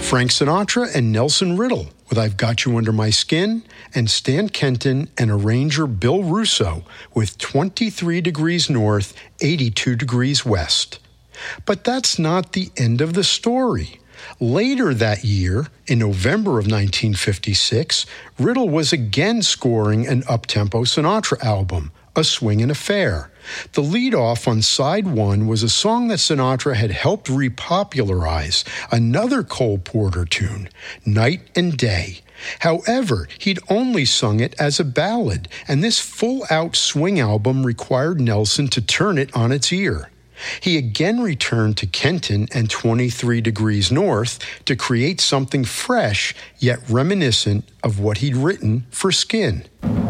Frank Sinatra and Nelson Riddle with I've Got You Under My Skin, and Stan Kenton and arranger Bill Russo with 23 degrees north, 82 degrees west. But that's not the end of the story. Later that year, in November of 1956, Riddle was again scoring an up-tempo Sinatra album, A Swingin' Affair. The lead-off on side one was a song that Sinatra had helped repopularize, another Cole Porter tune, Night and Day. However, he'd only sung it as a ballad, and this full-out swing album required Nelson to turn it on its ear. He again returned to Kenton and 23 degrees north to create something fresh yet reminiscent of what he'd written for Skin.